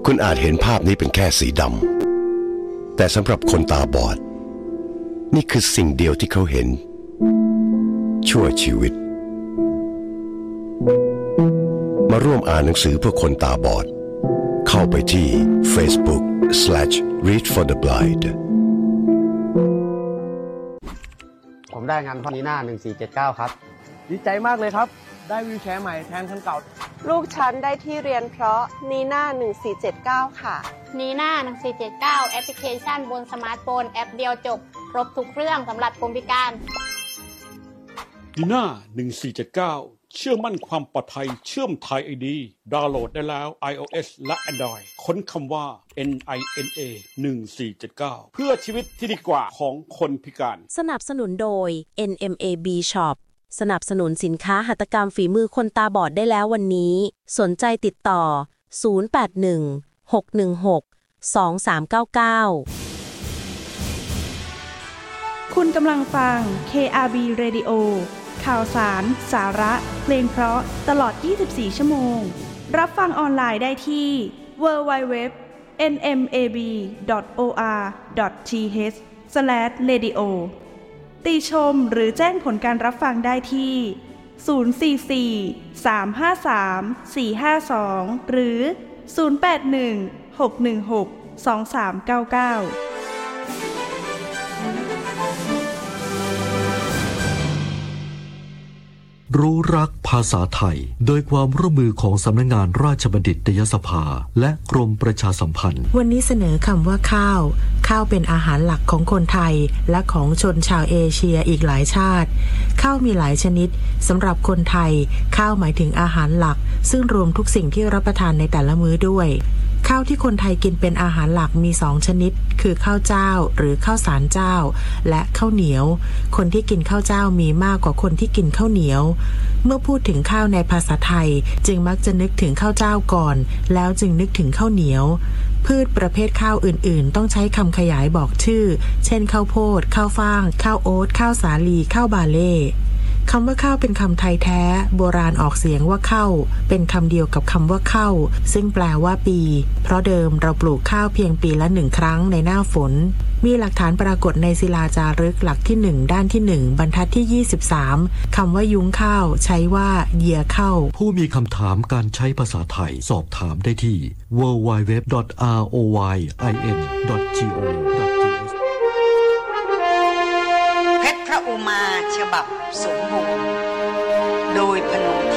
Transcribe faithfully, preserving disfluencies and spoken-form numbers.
คุณอาจเห็นภาพนี้เป็นแค่สีดำแต่สำหรับคนตาบอดนี่คือสิ่งเดียวที่เขาเห็นชั่วชีวิตมาร่วมอ่านหนังสือเพื่อคนตาบอดเข้าไปที่ Facebook slash read for the blind ผมได้งานพ่อนีน่าหนึ่งสี่เจ็ดเก้าครับดีใจมากเลยครับได้วีลแชร์ใหม่แทนคันเก่าลูกฉันได้ที่เรียนเพราะนีน่าหนึ่งสี่เจ็ดเก้าค่ะนีน่าหนึ่งสี่เจ็ดเก้าแอปพลิเคชันบนสมาร์ทโฟนแอปเดียวจบครบทุกเรื่องสำหรับคนพิการนีน่าหนึ่งสี่เจ็ดเก้าเชื่อมั่นความปลอดภัยเชื่อมไทย ไอ ดี ดาวน์โหลดได้แล้ว iOS และ Android ค้นคำว่า เอ็น ไอ เอ็น เอ หนึ่งสี่เจ็ดเก้า เพื่อชีวิตที่ดีกว่าของคนพิการสนับสนุนโดย เอ็น เอ็ม เอ บี Shop สนับสนุนสินค้าหัตถกรรมฝีมือคนตาบอดได้แล้ววันนี้สนใจติดต่อศูนย์ แปด หนึ่ง หก หนึ่ง หก สอง สาม เก้า เก้าคุณกำลังฟัง เค อาร์ บี Radio ข่าวสาร สาระ เพลงเพราะตลอดยี่สิบสี่ชั่วโมงรับฟังออนไลน์ได้ที่ ดับเบิลยู ดับเบิลยู ดับเบิลยู ดอท เอ็น เอ็ม เอ บี ดอท โอ อาร์ ดอท ที เอช สแลช เรดิโอ ติชมหรือแจ้งผลการรับฟังได้ที่ ศูนย์ สี่ สี่ สาม ห้า สาม สี่ ห้า สอง หรือ ศูนย์ แปด หนึ่ง หก หนึ่ง หก สอง สาม เก้า เก้ารู้รักภาษาไทยโดยความร่วมมือของสำนักงานราชบัณฑิตยสภาและกรมประชาสัมพันธ์วันนี้เสนอคำว่าข้าวข้าวเป็นอาหารหลักของคนไทยและของชนชาวเอเชียอีกหลายชาติข้าวมีหลายชนิดสำหรับคนไทยข้าวหมายถึงอาหารหลักซึ่งรวมทุกสิ่งที่รับประทานในแต่ละมื้อด้วยข้าวที่คนไทยกินเป็นอาหารหลักมีสองชนิดคือข้าวเจ้าหรือข้าวสารเจ้าและข้าวเหนียวคนที่กินข้าวเจ้ามีมากกว่าคนที่กินข้าวเหนียวเมื่อพูดถึงข้าวในภาษาไทยจึงมักจะนึกถึงข้าวเจ้าก่อนแล้วจึงนึกถึงข้าวเหนียวพืชประเภทข้าวอื่นๆต้องใช้คำขยายบอกชื่อเช่นข้าวโพดข้าวฟ่างข้าวโอ๊ตข้าวสาลีข้าวบาเล่คำว่าข้าวเป็นคำไทยแท้โบราณออกเสียงว่าเข้าเป็นคำเดียวกับคำว่าเข้าซึ่งแปลว่าปีเพราะเดิมเราปลูกข้าวเพียงปีละหนึ่งครั้งในหน้าฝนมีหลักฐานปรากฏในศิลาจารึกหลักที่หนึ่งด้านที่หนึ่งบรรทัดที่ยี่สิบสามคำว่ายุ้งข้าวใช้ว่าเหยี่ยเข้าผู้มีคำถามการใช้ภาษาไทยสอบถามได้ที่ ดับเบิลยู ดับเบิลยู ดับเบิลยู ดอท อาร์ โอ วาย ไอ เอ็น ดอท จี โอ ดอท ที เอชเพชรพระอุมาฉบับสมบูรณ์โดยพนม